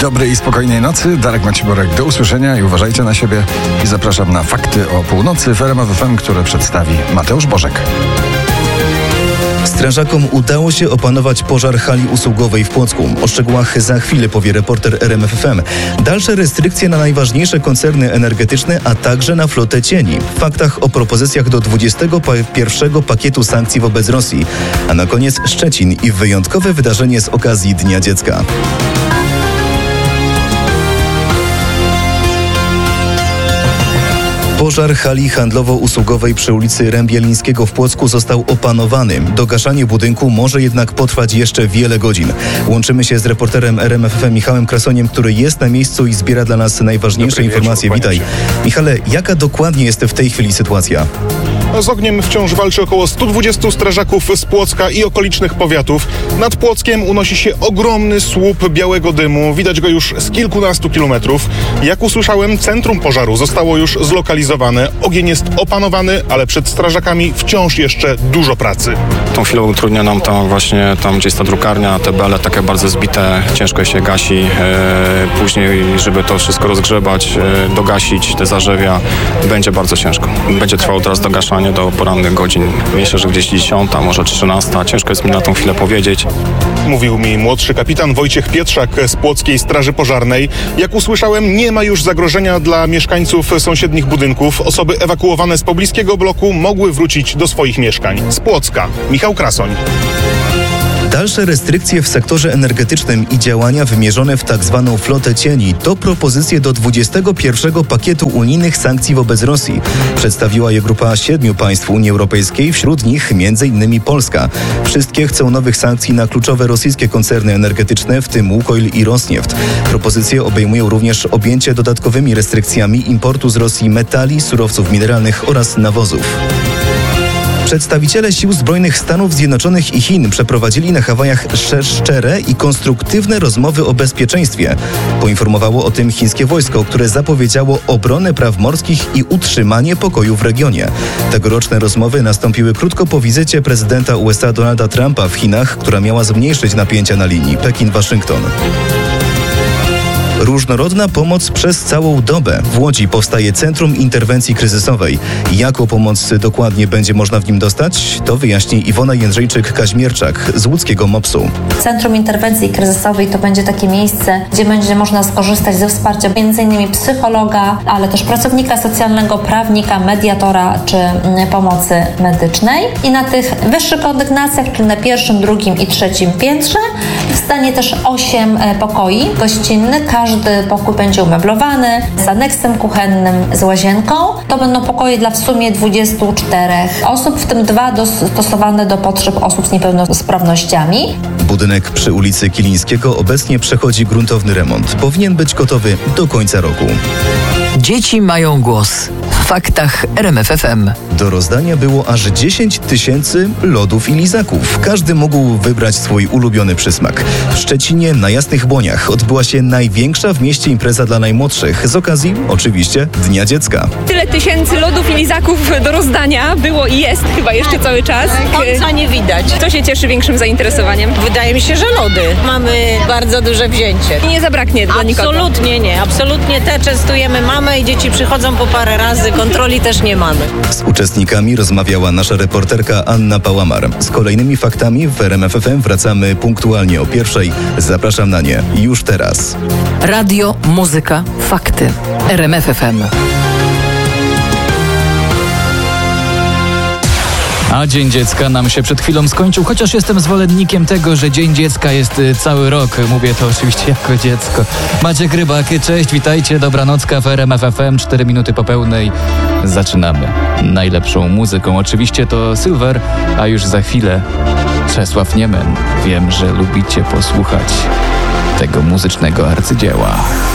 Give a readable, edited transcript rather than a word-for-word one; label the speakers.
Speaker 1: Dobrej i spokojnej nocy. Darek Maciborek, do usłyszenia i uważajcie na siebie. I zapraszam na Fakty o północy w RMF FM, które przedstawi Mateusz Bożek.
Speaker 2: Strażakom udało się opanować pożar hali usługowej w Płocku. O szczegółach za chwilę powie reporter RMF FM. Dalsze restrykcje na najważniejsze koncerny energetyczne, a także na flotę cieni. W faktach o propozycjach do 21. pakietu sankcji wobec Rosji. A na koniec Szczecin i wyjątkowe wydarzenie z okazji Dnia Dziecka. Pożar hali handlowo-usługowej przy ulicy Rębielińskiego w Płocku został opanowany. Dogaszanie budynku może jednak potrwać jeszcze wiele godzin. Łączymy się z reporterem RMF FM Michałem Krasoniem, który jest na miejscu i zbiera dla nas najważniejsze informacje. Witaj. Michale, jaka dokładnie jest w tej chwili sytuacja?
Speaker 3: Z ogniem wciąż walczy około 120 strażaków z Płocka i okolicznych powiatów. Nad Płockiem unosi się ogromny słup białego dymu. Widać go już z kilkunastu kilometrów. Jak usłyszałem, centrum pożaru zostało już zlokalizowane. Ogień jest opanowany, ale przed strażakami wciąż jeszcze dużo pracy.
Speaker 4: Tą chwilę utrudnia nam tam gdzie jest ta drukarnia, te bele takie bardzo zbite, ciężko się gasi. Później, żeby to wszystko rozgrzebać, dogasić te zarzewia, będzie bardzo ciężko. Będzie trwało teraz dogaszanie do porannych godzin. Myślę, że gdzieś 10, może 13. Ciężko jest mi na tą chwilę powiedzieć.
Speaker 3: Mówił mi młodszy kapitan Wojciech Pietrzak z Płockiej Straży Pożarnej. Jak usłyszałem, nie ma już zagrożenia dla mieszkańców sąsiednich budynków. Osoby ewakuowane z pobliskiego bloku mogły wrócić do swoich mieszkań. Z Płocka Michał Krasoń.
Speaker 2: Dalsze restrykcje w sektorze energetycznym i działania wymierzone w tzw. flotę cieni to propozycje do 21. pakietu unijnych sankcji wobec Rosji. Przedstawiła je grupa 7 państw Unii Europejskiej, wśród nich m.in. Polska. Wszystkie chcą nowych sankcji na kluczowe rosyjskie koncerny energetyczne, w tym Łukoil i Rosnieft. Propozycje obejmują również objęcie dodatkowymi restrykcjami importu z Rosji metali, surowców mineralnych oraz nawozów. Przedstawiciele Sił Zbrojnych Stanów Zjednoczonych i Chin przeprowadzili na Hawajach szczere i konstruktywne rozmowy o bezpieczeństwie. Poinformowało o tym chińskie wojsko, które zapowiedziało obronę praw morskich i utrzymanie pokoju w regionie. Tegoroczne rozmowy nastąpiły krótko po wizycie prezydenta USA Donalda Trumpa w Chinach, która miała zmniejszyć napięcia na linii Pekin-Waszyngton. Różnorodna pomoc przez całą dobę. W Łodzi powstaje Centrum Interwencji Kryzysowej. Jaką pomoc dokładnie będzie można w nim dostać? To wyjaśni Iwona Jędrzejczyk-Kaźmierczak z łódzkiego MOPS-u.
Speaker 5: Centrum Interwencji Kryzysowej to będzie takie miejsce, gdzie będzie można skorzystać ze wsparcia m.in. psychologa, ale też pracownika socjalnego, prawnika, mediatora czy pomocy medycznej. I na tych wyższych kondygnacjach, czyli na 1., 2. i 3. piętrze, powstanie też 8 pokoi gościnnych. Każdy pokój będzie umeblowany z aneksem kuchennym, z łazienką. To będą pokoje dla w sumie 24 osób, w tym 2 dostosowane do potrzeb osób z niepełnosprawnościami.
Speaker 2: Budynek przy ulicy Kilińskiego obecnie przechodzi gruntowny remont. Powinien być gotowy do końca roku.
Speaker 6: Dzieci mają głos. W faktach RMF FM.
Speaker 2: Do rozdania było aż 10 000 lodów i lizaków. Każdy mógł wybrać swój ulubiony przysmak. W Szczecinie na Jasnych Błoniach odbyła się największa w mieście impreza dla najmłodszych. Z okazji, oczywiście, Dnia Dziecka.
Speaker 7: Tyle tysięcy lodów i lizaków do rozdania było i jest chyba jeszcze cały czas.
Speaker 8: Końca nie widać.
Speaker 7: Kto się cieszy większym zainteresowaniem?
Speaker 8: Wydaje mi się, że lody. Mamy bardzo duże wzięcie.
Speaker 7: Nie zabraknie dla nikogo.
Speaker 8: Absolutnie nie. Absolutnie te częstujemy mamy i dzieci przychodzą po parę razy. Kontroli też nie mamy.
Speaker 2: Z uczestnikami rozmawiała nasza reporterka Anna Pałamar. Z kolejnymi faktami w RMF FM wracamy punktualnie o 1:00. Zapraszam na nie już teraz.
Speaker 6: Radio, muzyka, fakty. RMF FM.
Speaker 9: A Dzień Dziecka nam się przed chwilą skończył, chociaż jestem zwolennikiem tego, że Dzień Dziecka jest cały rok. Mówię to oczywiście jako dziecko. Maciek Rybak, cześć, witajcie, dobranocka w RMF FM, 4 minuty po pełnej. Zaczynamy. Najlepszą muzyką oczywiście to Silver, a już za chwilę Czesław Niemen. Wiem, że lubicie posłuchać tego muzycznego arcydzieła.